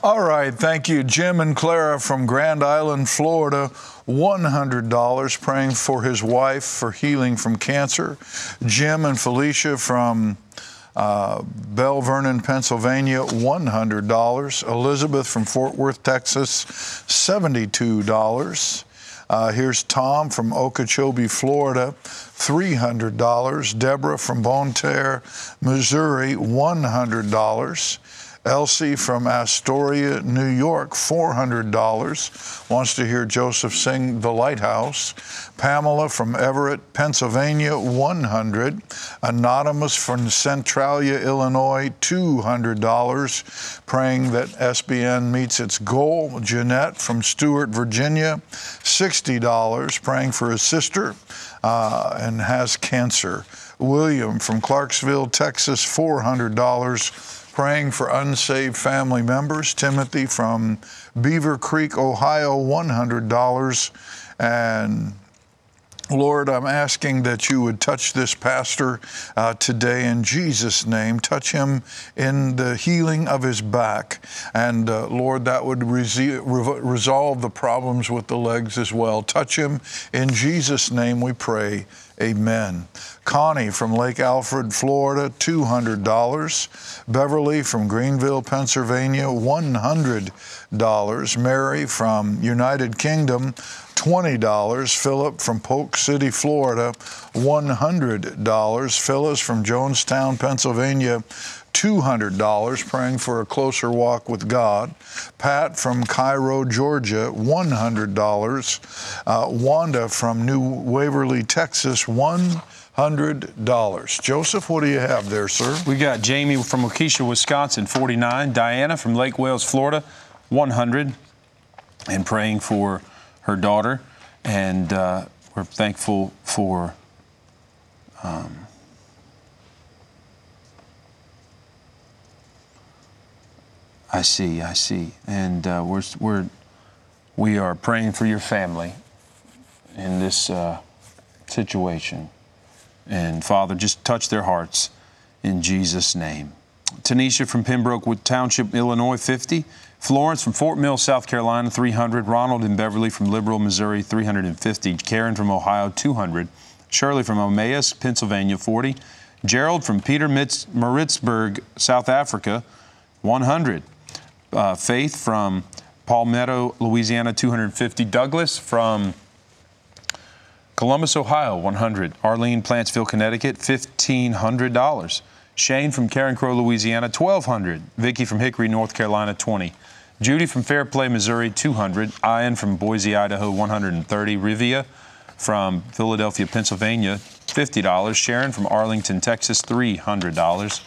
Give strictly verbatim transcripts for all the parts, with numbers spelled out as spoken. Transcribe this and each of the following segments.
All right, thank you. Jim and Clara from Grand Island, Florida, one hundred dollars, praying for his wife for healing from cancer. Jim and Felicia from uh, Bell Vernon, Pennsylvania, one hundred dollars. Elizabeth from Fort Worth, Texas, seventy-two dollars. Uh, here's Tom from Okeechobee, Florida, three hundred dollars. Deborah from Bonne Terre, Missouri, one hundred dollars. Elsie from Astoria, New York, four hundred dollars, wants to hear Joseph sing The Lighthouse. Pamela from Everett, Pennsylvania, one hundred dollars. Anonymous from Centralia, Illinois, two hundred dollars, praying that S B N meets its goal. Jeanette from Stewart, Virginia, sixty dollars, praying for his sister uh, and has cancer. William from Clarksville, Texas, four hundred dollars, praying for unsaved family members. Timothy from Beaver Creek, Ohio, one hundred dollars. And Lord, I'm asking that you would touch this pastor uh, today in Jesus' name. Touch him in the healing of his back. And uh, Lord, that would rese- re- resolve the problems with the legs as well. Touch him in Jesus' name, we pray. Amen. Connie from Lake Alfred, Florida, two hundred dollars. Beverly from Greenville, Pennsylvania, one hundred dollars. Mary from United Kingdom, twenty dollars. Philip from Polk City, Florida, one hundred dollars. Phyllis from Jonestown, Pennsylvania, two hundred dollars, praying for a closer walk with God. Pat from Cairo, Georgia, one hundred dollars. Uh, Wanda from New Waverly, Texas, one hundred dollars. Joseph, what do you have there, sir? We got Jamie from Waukesha, Wisconsin, forty-nine. Diana from Lake Wales, Florida, one hundred. And praying for her daughter. And uh, we're thankful for... Um, I see, I see. And uh, we're, we're, we are praying for your family in this uh, situation. And Father, just touch their hearts in Jesus' name. Tanisha from Pembroke Township, Illinois, fifty. Florence from Fort Mill, South Carolina, three hundred. Ronald and Beverly from Liberal, Missouri, three hundred fifty. Karen from Ohio, two hundred. Shirley from Emmaus, Pennsylvania, forty. Gerald from Peter Maritzburg, South Africa, one hundred. Uh, Faith from Palmetto, Louisiana, two hundred fifty. Douglas from Columbus, Ohio, one hundred. Arlene, Plantsville, Connecticut, fifteen hundred dollars. Shane from Karen Crow, Louisiana, twelve hundred dollars. Vicky from Hickory, North Carolina, twenty dollars. Judy from Fairplay, Missouri, two hundred dollars. Ian from Boise, Idaho, one hundred thirty dollars. Rivia from Philadelphia, Pennsylvania, fifty dollars. Sharon from Arlington, Texas, three hundred dollars.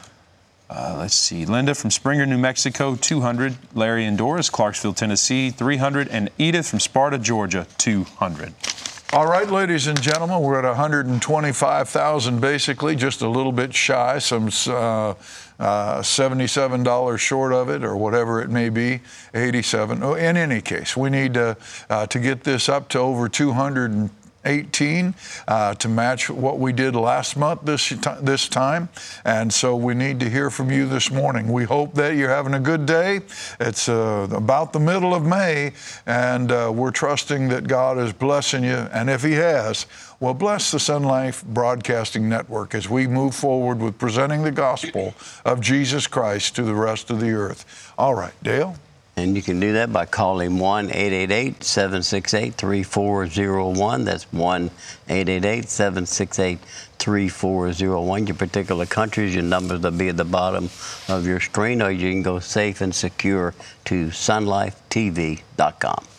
Uh, let's see. Linda from Springer, New Mexico, two hundred dollars. Larry and Doris, Clarksville, Tennessee, three hundred dollars. And Edith from Sparta, Georgia, two hundred dollars. All right, ladies and gentlemen, we're at one hundred twenty-five thousand dollars basically, just a little bit shy, some uh, uh, seventy-seven dollars short of it, or whatever it may be, eighty-seven. Oh, in any case, we need to, uh, to get this up to over two hundred eighteen uh, to match what we did last month this this time, and so we need to hear from you this morning. We hope that you're having a good day. It's uh, about the middle of May, and uh, we're trusting that God is blessing you, and if He has, well, bless the Sun Life Broadcasting Network as we move forward with presenting the gospel of Jesus Christ to the rest of the earth. All right, Dale? And you can do that by calling one eight eight eight, seven six eight, three four zero one. That's one eight eight eight, seven six eight, three four zero one. Your particular countries, your numbers will be at the bottom of your screen, or you can go safe and secure to sun life t v dot com.